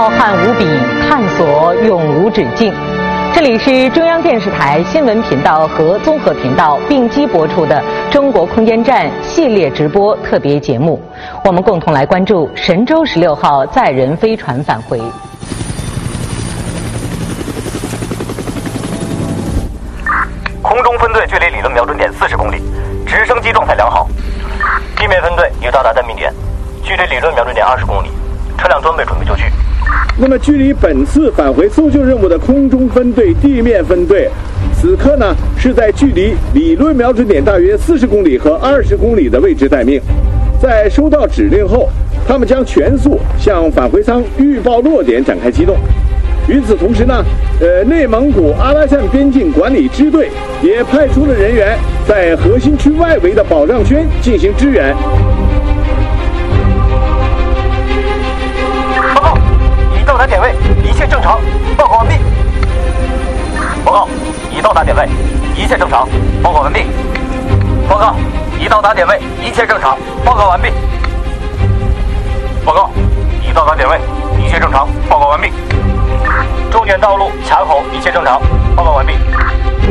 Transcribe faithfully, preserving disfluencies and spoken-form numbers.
浩瀚无比，探索永无止境。这里是中央电视台新闻频道和综合频道并机播出的中国空间站系列直播特别节目，我们共同来关注神舟十六号载人飞船返回。 空中分队距离理论瞄准点四十公里，直升机状态良好。地面分队已到达待命点，距离理论瞄准点二十公里，车辆装备准备就绪。 那么，距离本次返回搜救任务的空中分队、地面分队，此刻呢是在距离理论瞄准点大约四十公里和二十公里的位置待命。在收到指令后，他们将全速向返回舱预报落点展开机动。与此同时呢，呃，内蒙古阿拉善边境管理支队也派出了人员在核心区外围的保障圈进行支援。 报告，已到达点位，一切正常，报告完毕。报告，已到达点位，一切正常，报告完毕。报告，已到达点位，一切正常，报告完毕。报告，已到达点位，一切正常，报告完毕。重点道路卡口一切正常，报告完毕。